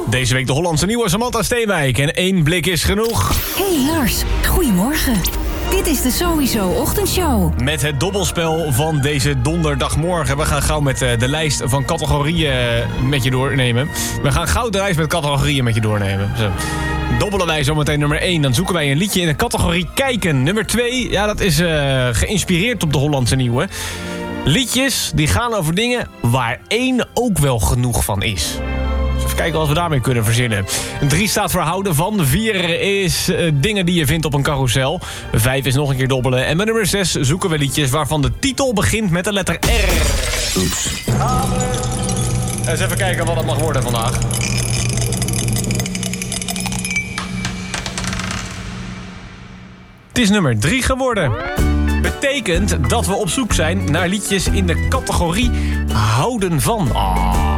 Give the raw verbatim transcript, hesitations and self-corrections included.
Deze week de Hollandse nieuwe Samantha Steenwijk. En één blik is genoeg. Hey Lars, goedemorgen. Dit is de Sowieso Ochtendshow. Met het dobbelspel van deze donderdagmorgen. We gaan gauw met de lijst van categorieën met je doornemen. We gaan gauw de lijst met categorieën met je doornemen. Zo. Dobbelen wij zometeen nummer één. Dan zoeken wij een liedje in de categorie kijken. Nummer twee, ja, dat is uh, geïnspireerd op de Hollandse nieuwe. Liedjes die gaan over dingen waar één ook wel genoeg van is. Even kijken wat we daarmee kunnen verzinnen. Drie staat voor houden van. Vier is uh, dingen die je vindt op een carousel. Vijf is nog een keer dobbelen. En met nummer zes zoeken we liedjes waarvan de titel begint met de letter R. Oeps. Eens even kijken wat het mag worden vandaag. Het is nummer drie geworden. Betekent dat we op zoek zijn naar liedjes in de categorie houden van. Ah.